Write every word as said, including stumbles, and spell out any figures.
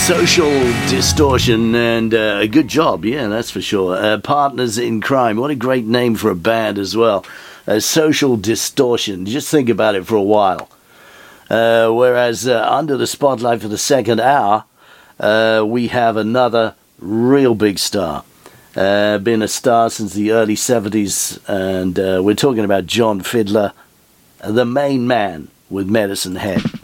Social Distortion, and uh, a good job, yeah, that's for sure. Uh, Partners in Crime, what a great name for a band as well. Uh, Social Distortion, just think about it for a while. Uh, whereas uh, under the spotlight for the second hour, uh, we have another real big star. Uh, been a star since the early seventies, and uh, we're talking about John Fiedler, the main man with Medicine Head.